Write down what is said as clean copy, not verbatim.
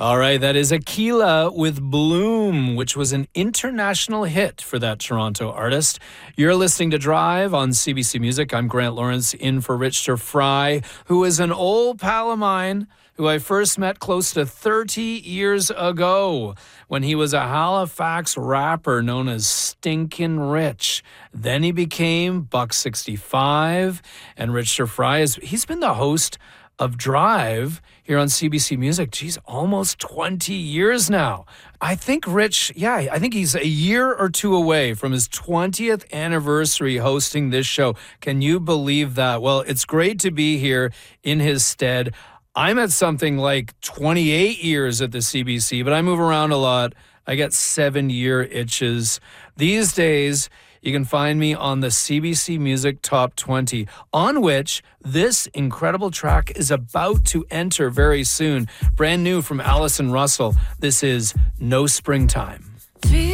All right, that is Aquila with Bloom, which was an international hit for that Toronto artist. You're listening to Drive on CBC Music. I'm Grant Lawrence, in for Richter Fry, who is an old pal of mine who I first met close to 30 years ago when he was a Halifax rapper known as Stinkin' Rich. Then he became Buck 65, and Richter Fry he's been the host of Drive here on CBC Music. Geez, almost 20 years now. I think I think he's a year or two away from his 20th anniversary hosting this show. Can you believe that? Well, it's great to be here in his stead. I'm at something like 28 years at the CBC, but I move around a lot. I got 7-year itches. These days, you can find me on the CBC Music Top 20, on which this incredible track is about to enter very soon. Brand new from Allison Russell. This is No Springtime.